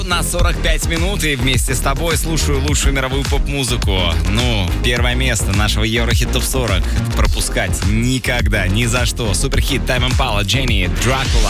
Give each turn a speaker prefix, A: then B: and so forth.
A: На 45 минут и вместе с тобой слушаю лучшую мировую поп-музыку. Первое место нашего Еврохит ТОП 40 пропускать никогда, ни за что. Суперхит Тайм Импала, Дженни, Дракула.